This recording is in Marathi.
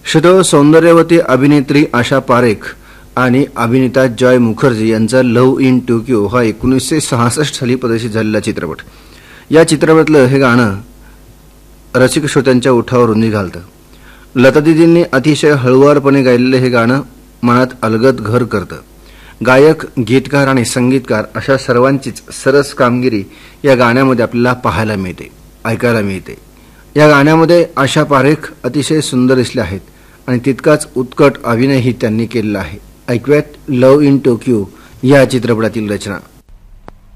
श्रोतो, सौंदर्यवती अभिनेत्री आशा पारेख आणि अभिनेता जॉय मुखर्जी यांचा लव्ह इन टोकियो हा 1966 साली प्रदर्शित झालेला चित्रपट. या चित्रपटातलं हे गाणं रसिक श्रोत्यांच्या ओठावर रुंदी घालतं. लतादीदींनी अतिशय हळुवारपणे गायलेलं हे गाणं मनात अलगद घर करतं. गायक, गीतकार आणि संगीतकार अशा सर्वांचीच सरस कामगिरी या गाण्यामध्ये आपल्याला पाहायला मिळते, ऐकायला मिळते. या गाण्यामध्ये आशा पारेख अतिशय सुंदर दिसल्या आहेत आणि तितकाच उत्कट अभिनयही त्यांनी केलेला आहे. ऐकूयात लव्ह इन टोकियो या चित्रपटातील रचना.